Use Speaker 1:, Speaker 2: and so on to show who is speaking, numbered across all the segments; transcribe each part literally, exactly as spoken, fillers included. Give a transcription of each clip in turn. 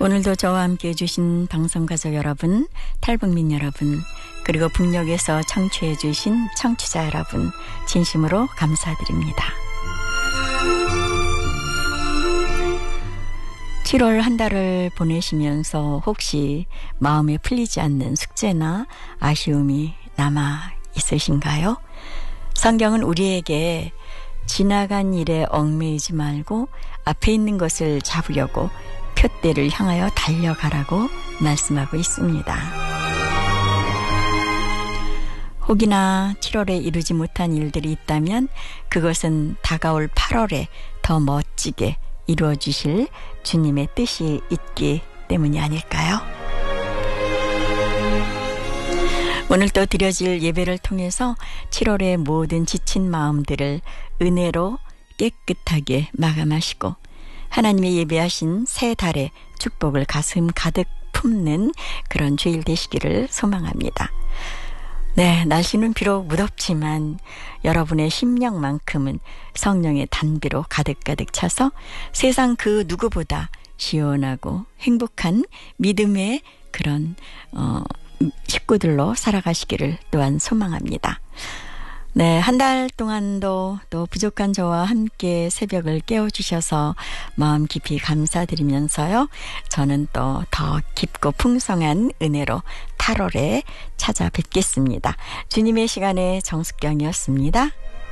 Speaker 1: 오늘도 저와 함께 해주신 방송가족 여러분, 탈북민 여러분, 그리고 북녘에서 청취해 주신 청취자 여러분, 진심으로 감사드립니다. 칠월 한 달을 보내시면서 혹시 마음에 풀리지 않는 숙제나 아쉬움이 남아 있으신가요? 성경은 우리에게 지나간 일에 얽매이지 말고 앞에 있는 것을 잡으려고 표대를 향하여 달려가라고 말씀하고 있습니다. 혹이나 칠월에 이루지 못한 일들이 있다면 그것은 다가올 팔월에 더 멋지게 이루어 주실 주님의 뜻이 있기 때문이 아닐까요? 오늘 또 드려질 예배를 통해서 칠월의 모든 지친 마음들을 은혜로 깨끗하게 마감하시고 하나님의 예배하신 새 달의 축복을 가슴 가득 품는 그런 주일 되시기를 소망합니다. 네, 날씨는 비록 무덥지만 여러분의 심령만큼은 성령의 단비로 가득가득 차서 세상 그 누구보다 시원하고 행복한 믿음의 그런 어, 식구들로 살아가시기를 또한 소망합니다. 네, 한 달 동안도 또 부족한 저와 함께 새벽을 깨워주셔서 마음 깊이 감사드리면서요. 저는 또 더 깊고 풍성한 은혜로 팔월에 찾아뵙겠습니다. 주님의 시간의 정숙경이었습니다.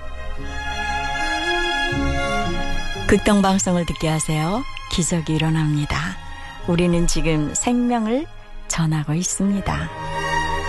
Speaker 1: 극동방송을 듣게 하세요. 기적이 일어납니다. 우리는 지금 생명을 전하고 있습니다.